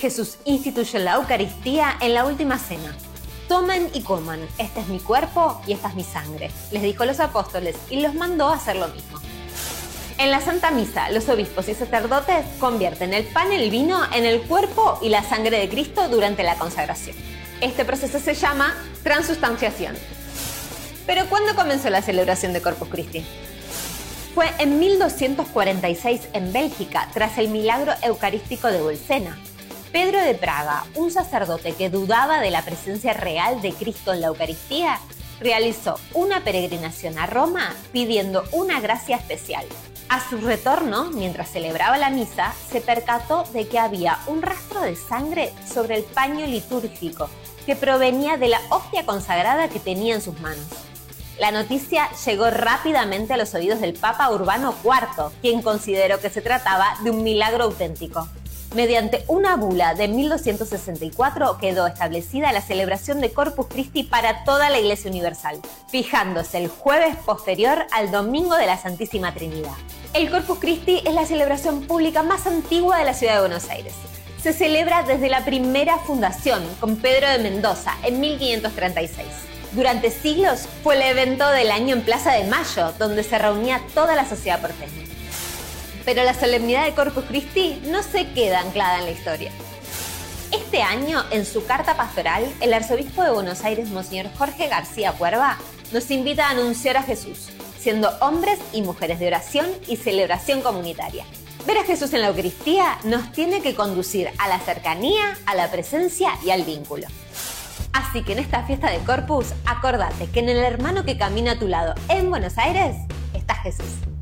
Jesús instituyó la Eucaristía en la última cena. Tomen y coman, este es mi cuerpo y esta es mi sangre, les dijo a los apóstoles y los mandó a hacer lo mismo. En la Santa Misa, los obispos y sacerdotes convierten el pan y el vino en el cuerpo y la sangre de Cristo durante la consagración. Este proceso se llama transustanciación. ¿Pero cuándo comenzó la celebración de Corpus Christi? Fue en 1246 en Bélgica, tras el milagro eucarístico de Bolsena. Pedro de Praga, un sacerdote que dudaba de la presencia real de Cristo en la Eucaristía, realizó una peregrinación a Roma pidiendo una gracia especial. A su retorno, mientras celebraba la misa, se percató de que había un rastro de sangre sobre el paño litúrgico que provenía de la hostia consagrada que tenía en sus manos. La noticia llegó rápidamente a los oídos del Papa Urbano IV, quien consideró que se trataba de un milagro auténtico. Mediante una bula de 1264 quedó establecida la celebración de Corpus Christi para toda la Iglesia Universal, fijándose el jueves posterior al Domingo de la Santísima Trinidad. El Corpus Christi es la celebración pública más antigua de la ciudad de Buenos Aires. Se celebra desde la primera fundación, con Pedro de Mendoza, en 1536. Durante siglos fue el evento del año en Plaza de Mayo, donde se reunía toda la sociedad porteña. Pero la solemnidad de Corpus Christi no se queda anclada en la historia. Este año, en su carta pastoral, el arzobispo de Buenos Aires, Monseñor Jorge García Cuerva, nos invita a anunciar a Jesús, siendo hombres y mujeres de oración y celebración comunitaria. Ver a Jesús en la Eucaristía nos tiene que conducir a la cercanía, a la presencia y al vínculo. Así que en esta fiesta de Corpus, acordate que en el hermano que camina a tu lado en Buenos Aires está Jesús.